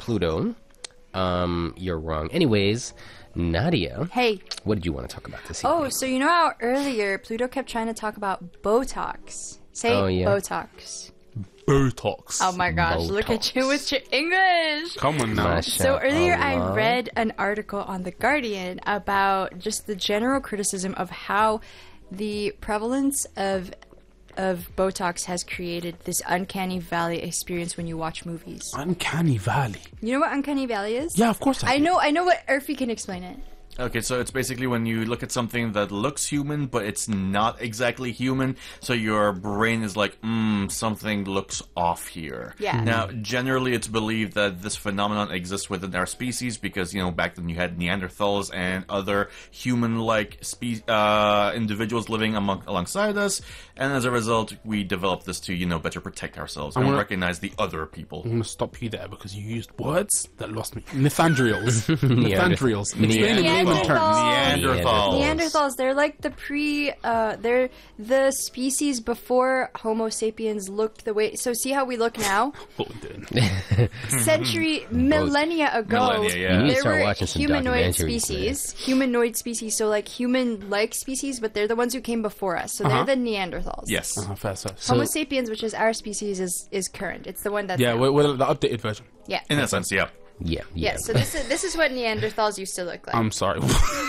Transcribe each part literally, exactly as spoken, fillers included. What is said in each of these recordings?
Pluto. Um, you're wrong. Anyways, Nadia. Hey. What did you want to talk about this evening? Oh, so you know how earlier Pluto kept trying to talk about Botox? Say Oh, yeah. Botox. Botox. Oh my gosh, look at you with your English. Come on now. So earlier I Mashallah. read an article on The Guardian about just the general criticism of how the prevalence of of Botox has created this uncanny valley experience when you watch movies. Uncanny Valley. You know what uncanny valley is? Yeah, of course I I do. know I know what Urfi can explain it. Okay, so it's basically when you look at something that looks human, but it's not exactly human, so your brain is like, mm, something looks off here. Yeah. Now, generally, it's believed that this phenomenon exists within our species because, you know, back then you had Neanderthals and other human-like spe- uh, individuals living among alongside us, and as a result, we developed this to, you know, better protect ourselves and wanna- recognize the other people. I'm going to stop you there because you used words that lost me. Nithandrials. Nithandrials. Explain in layman terms. Neanderthals. Neanderthals, they're like the pre, uh, they're the species before Homo sapiens looked the way, so see how we look now? What we're doing. Century, millennia ago, Millennia, yeah. You need to there start were watching some humanoid documentaries, species, humanoid species, so like human-like species, but they're the ones who came before us, so Uh-huh. they're the Neanderthals. Yes. Uh, fair, fair. Homo sapiens, which is our species, is, is current. It's the one that's Yeah, now. we're, we're the updated version. yeah. In that sense, yeah. Yeah, yeah. Yeah, so this is this is what Neanderthals used to look like. I'm sorry.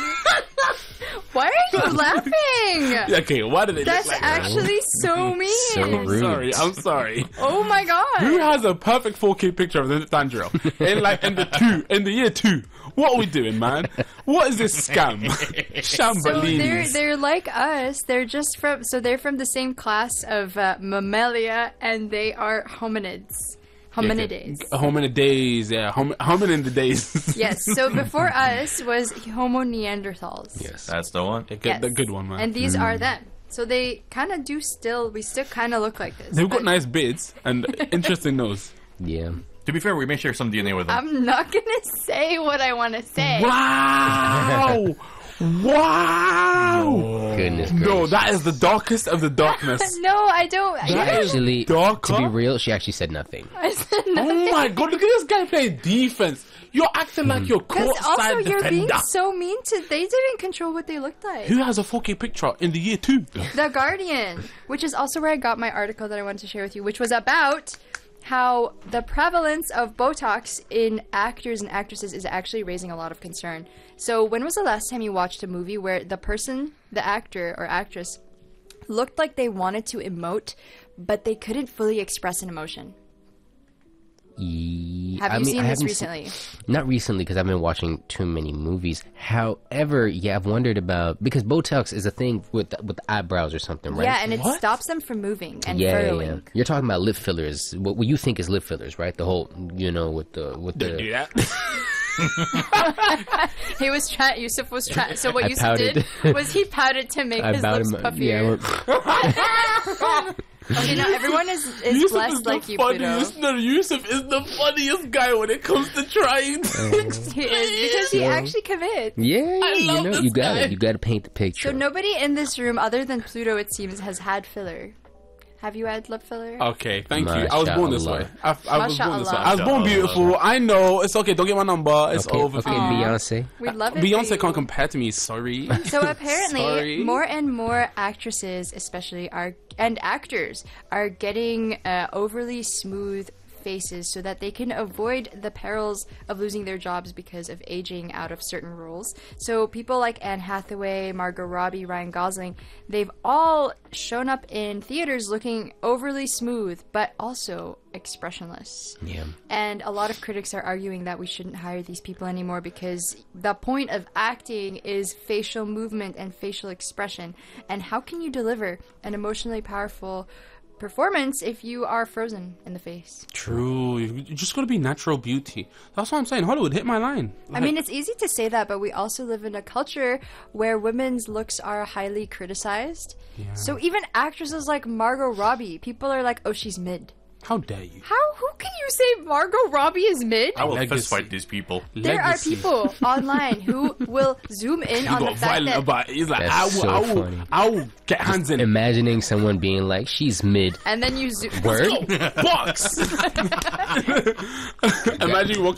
Why are you laughing? Okay, why did it That's look like that? actually so mean. So I'm rude. sorry, I'm sorry. Oh my Who god. has a perfect four K picture of the Nithandriel? In like in the two, in the year two. What are we doing, man? What is this scam? So they're Shambolinis. they're like us. They're just from so they're from the same class of uh, mammalia, and they are hominids. Hominides. Hominid days, yeah. Hom- hominin the days. Yes. So before us was Homo neanderthals. Yes. That's the one. Yeah, good, Yes. the good one, man. And these are them. So they kind of do still. We still kind of look like this. They've got but nice beards and interesting nose. Yeah. To be fair, we may share some D N A with them. I'm not gonna say what I want to say. Wow! Wow! Goodness No, gracious. that is the darkest of the darkness. No, I don't. That yeah. is Actually, darker. to be real, she actually said nothing. Oh my god, look at this guy playing defense. You're acting like you're Because also courtside you're being defender. so mean to. They didn't control what they looked like. Who has a four K picture in the year two? The Guardian, which is also where I got my article that I wanted to share with you, which was about how the prevalence of Botox in actors and actresses is actually raising a lot of concern. So when was the last time you watched a movie where the person, the actor or actress, looked like they wanted to emote, but they couldn't fully express an emotion? Ye- Have I you mean, seen I this haven't recently? se- not recently, because I've been watching too many movies. However, yeah, I've wondered about because Botox is a thing with with eyebrows or something, right? Yeah, and it What? stops them from moving and yeah, yeah, furrowing. yeah. You're talking about lip fillers. What, what you think is lip fillers, right? The whole, you know, with the with Don't the. do that. He was trying. Yusuf was trying. So what I Yusuf pouted. did was he pouted to make I his bowed lips him- puffier. yeah, Okay, now everyone is, is Yusuf blessed is the like you, Pluto. funniest. No, Yusuf is the funniest guy when it comes to trying to He is because he Yeah. actually commits. yeah, I you love know, this you got guy. to You got to paint the picture. So nobody in this room, other than Pluto, it seems, has had filler. Have you had lip filler? Okay, thank you. I was born this way. Mashallah. I, I was born this way. Mashallah. I was born beautiful. I know. It's okay. Don't get my number. It's okay, over. okay, for you. Beyonce. We'd love it. for Beyonce you. can't compare to me. Sorry. So apparently, Sorry. more and more actresses, especially, are and actors are getting uh, overly smooth faces so that they can avoid the perils of losing their jobs because of aging out of certain roles. So people like Anne Hathaway, Margot Robbie, Ryan Gosling, they've all shown up in theaters looking overly smooth, but also expressionless. Yeah. And a lot of critics are arguing that we shouldn't hire these people anymore because the point of acting is facial movement and facial expression. And how can you deliver an emotionally powerful performance if you are frozen in the face? True. You just gotta be natural beauty. That's what I'm saying. Hollywood, hit my line. I mean, it's easy to say that, but we also live in a culture where women's looks are highly criticized. So even actresses like Margot Robbie, people are like, oh, she's mid. How dare you? How? Who can you say Margot Robbie is mid? I will Legacy. fist fight these people. There Legacy. are people online who will zoom in He on the got fact violent that, about it. He's like, That's I will, so I will, funny. I will get hands in. Imagining someone being like, she's mid. and then you zoom. Word? Box. Imagine you walk